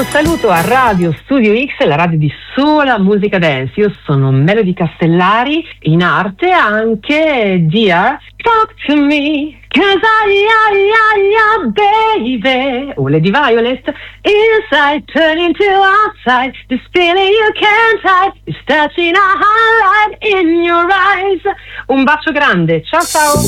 saluto a Radio Studio X, la radio di sola musica dance. Io sono Melody Castellari, in arte anche Dear Talk to Me, 'cause baby, o Lady Violet, inside turn into outside, this feeling you can't hide, is touching a highlight in your eyes. Un bacio grande, ciao ciao.